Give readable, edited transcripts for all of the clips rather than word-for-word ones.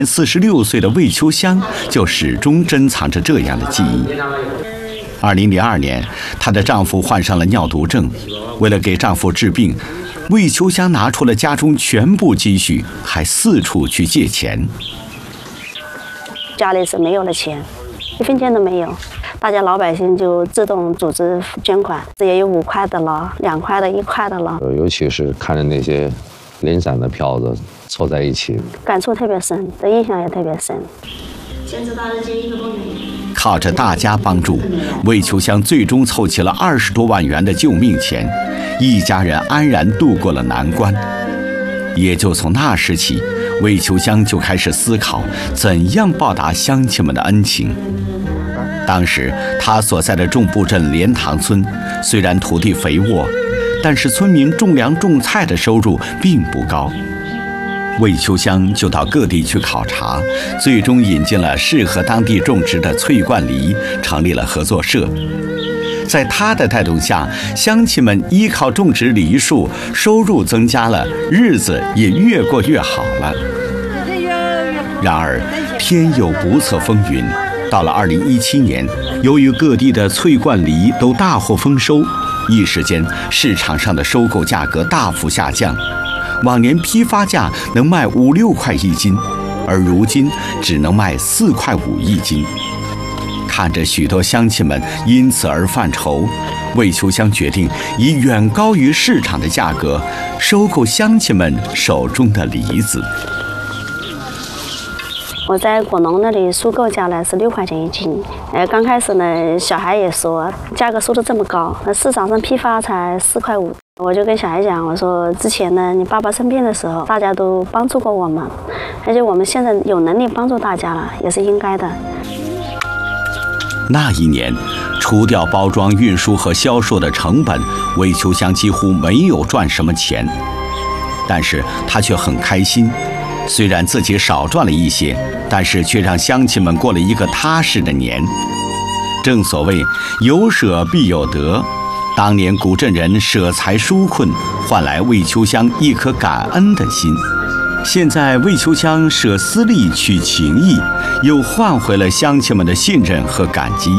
46岁的魏秋香就始终珍藏着这样的记忆。2002年，她的丈夫患上了尿毒症，为了给丈夫治病，魏秋香拿出了家中全部积蓄，还四处去借钱。 家里是没有了钱，1分钱都没有，大家老百姓就自动组织捐款，这也有5块的了、2块的、1块的了。 尤其是看着那些零散的票子凑在一起， 感触特别深，这印象也特别深。 靠着大家帮助，魏秋香最终凑齐了20多万元的救命钱，一家人安然度过了难关。也就从那时起，魏秋香就开始思考怎样报答乡亲们的恩情。当时他所在的众埠镇莲塘村，虽然土地肥沃，但是村民种粮种菜的收入并不高。魏秋香就到各地去考察，最终引进了适合当地种植的翠冠梨，成立了合作社。在他的带动下，乡亲们依靠种植梨树，收入增加了，日子也越过越好了。然而，天有不测风云，到了2017年，由于各地的翠冠梨都大获丰收，一时间市场上的收购价格大幅下降。往年批发价能卖5、6块1斤，而如今只能卖4块51斤。看着许多乡亲们因此而犯愁，魏秋香决定以远高于市场的价格收购乡亲们手中的梨子。 我在果农那里收购价呢是6块钱1斤，刚开始呢，小孩也说价格收得这么高，那市场上批发才4块5。我就跟小孩讲，我说之前呢，你爸爸生病的时候，大家都帮助过我们，而且我们现在有能力帮助大家了，也是应该的。 那一年，除掉包装、运输和销售的成本，魏秋香几乎没有赚什么钱，但是她却很开心。虽然自己少赚了一些，但是却让乡亲们过了一个踏实的年。正所谓有舍必有得，当年古镇人舍财纾困，换来魏秋香一颗感恩的心。现在魏秋香舍私利取情义，又换回了乡亲们的信任和感激。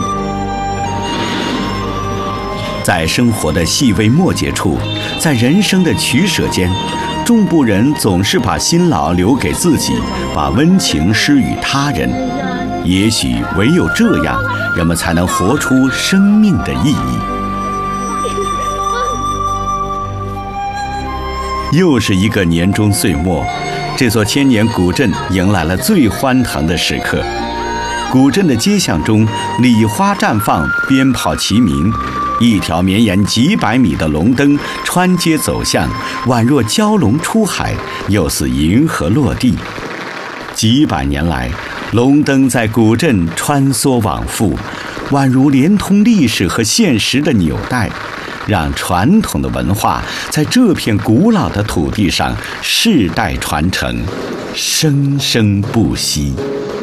在生活的细微末节处，在人生的取舍间，众埠人总是把辛劳留给自己，把温情施予他人。也许唯有这样，人们才能活出生命的意义。又是一个年终岁末，这座千年古镇迎来了最欢腾的时刻。古镇的街巷中，礼花绽放，鞭炮齐鸣，一条绵延几百米的龙灯穿街走巷，宛若蛟龙出海，又似银河落地。几百年来，龙灯在古镇穿梭往复，宛如连通历史和现实的纽带，让传统的文化在这片古老的土地上世代传承，生生不息。